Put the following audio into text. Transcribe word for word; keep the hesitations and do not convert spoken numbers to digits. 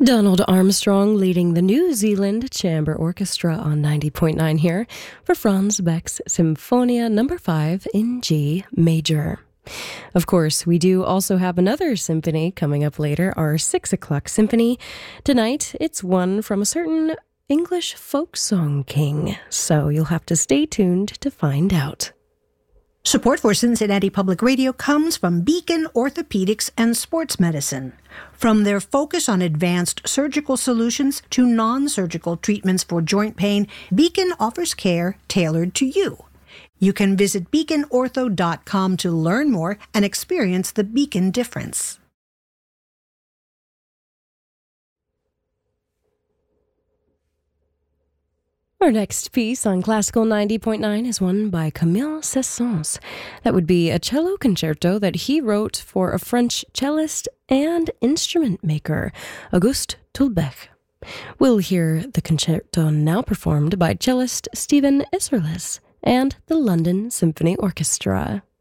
Donald Armstrong leading the New Zealand Chamber Orchestra on ninety point nine here for Franz Beck's Symphonia number five in G major. Of course, we do also have another symphony coming up later, our six o'clock symphony. Tonight, it's one from a certain English folk song king, so you'll have to stay tuned to find out. Support for Cincinnati Public Radio comes from Beacon Orthopedics and Sports Medicine. From their focus on advanced surgical solutions to non-surgical treatments for joint pain, Beacon offers care tailored to you. You can visit beacon ortho dot com to learn more and experience the Beacon difference. Our next piece on Classical ninety point nine is one by Camille Saint-Saëns. That would be a cello concerto that he wrote for a French cellist and instrument maker, Auguste Tulbech. We'll hear the concerto now performed by cellist Stephen Isserlis and the London Symphony Orchestra.